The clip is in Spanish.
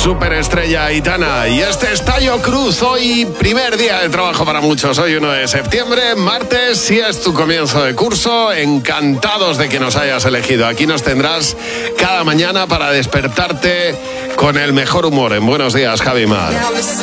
superestrella Aitana. Y este es Taio Cruz. Hoy, primer día de trabajo para muchos. Hoy 1 de septiembre, martes. Si es tu comienzo de curso, encantados de que nos hayas elegido. Aquí nos tendrás cada mañana para despertarte con el mejor humor. En Buenos Días, Javi Mar.